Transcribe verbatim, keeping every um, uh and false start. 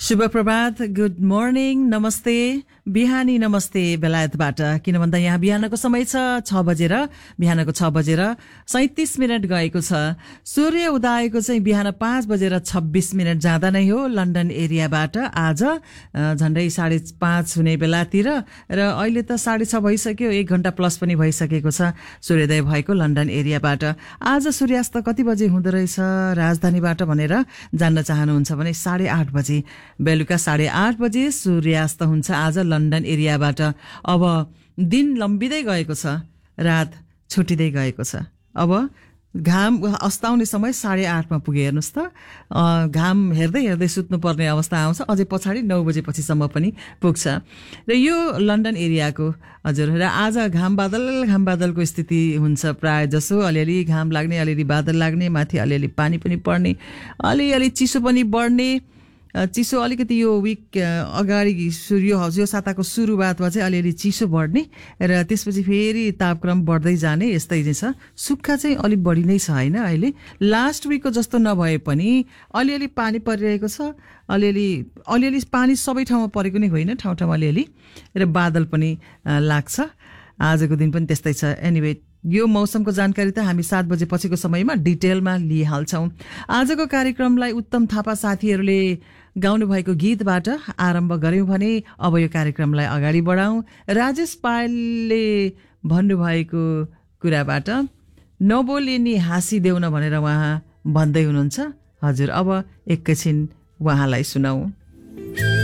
शुभ प्रभात, good morning, नमस्ते, बिहानी नमस्ते बेलायतबाट। किन भन्दा यहाँ बिहानको समय छ छ बजेर बिहानको छ बजेर सैतिस मिनट गएको छ। सूर्य उदाएको चाहिँ बिहान पाँच बजेर छब्बिस मिनट जाँदा नै हो लन्डन एरियाबाट। आज झन्डै साढे पाँच हुने बेलातिर र अहिले त साढे छ भइसक्यो, एक घण्टा प्लस पनि भइसकेको छ सूर्योदय भएको लन्डन एरियाबाट। आज सूर्यास्त कति बजे हुँदो रहेछ राजधानीबाट भनेर जान्न चाहनुहुन्छ भने साढे आठ बजे बेलुका साढे आठ बजे सूर्यास्त हुन्छ आज लन्डन एरियाबाट। अब दिन लम्बिँदै गएको छ, रात छुटिँदै गएको छ। अब घाम अस्ताउने समय साढे आठमा पुगे हेर्नुहोस् त। घाम हेर्दै हेर्दै सुत्नुपर्ने अवस्था आउँछ, अझै पछाडि नौ बजे पछिसम्म पनि पुग्छ। र यो लन्डन एरियाको हजुर र आज घाम बादल घाम बादलको स्थिति हुन्छ प्राय जसो। अलिअलि घाम लाग्ने, अलिअलि बादल लाग्ने, माथि अलिअलि पानी पनि पर्ने, अलिअलि चिसो पनि बढ्ने। चिसो अलिकति यो विक अगाडि सूर्य यो साताको सुरुवातमा चाहिँ अलिअलि चिसो बढ्ने र त्यसपछि फेरि तापक्रम बढ्दै जाने, यस्तै नै छ। सुक्खा चाहिँ अलिक बढी नै छ होइन अहिले, लास्ट विकको जस्तो नभए पनि अलिअलि पानी परिरहेको छ। अलिअलि अलिअलि पानी सबै ठाउँमा परेको नै होइन, ठाउँ ठाउँमा अलिअलि, र बादल पनि लाग्छ। आजको दिन पनि त्यस्तै छ। एनिवे यो मौसमको जानकारी त हामी सात बजे पछिको समयमा डिटेलमा लिइहाल्छौँ। आजको कार्यक्रमलाई उत्तम थापा साथीहरूले गाउनु भएको गीतबाट आरम्भ गर्यौं भने अब यो कार्यक्रमलाई अगाडि बढाउँ। राजेश पायलले भन्नुभएको कुराबाट नबोले नि हाँसिदेऊ न भनेर उहाँ भन्दै हुनुहुन्छ। हजुर अब एकैछिन उहाँलाई सुनाऊ।